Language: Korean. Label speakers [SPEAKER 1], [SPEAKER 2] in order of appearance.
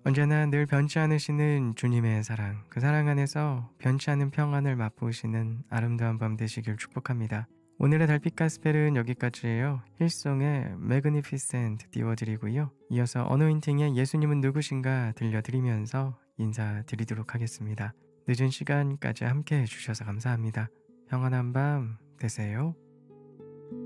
[SPEAKER 1] 언제나 늘 변치 않으시는 주님의 사랑, 그 사랑 안에서 변치 않은 평안을 맛보시는 아름다운 밤 되시길 축복합니다. 오늘의 달빛 가스펠은 여기까지예요. 힐송의 매그니피센트 띄워드리고요. 이어서 어노인팅의 예수님은 누구신가 들려드리면서 인사드리도록 하겠습니다. 늦은 시간까지 함께 해주셔서 감사합니다. 평안한 밤 되세요.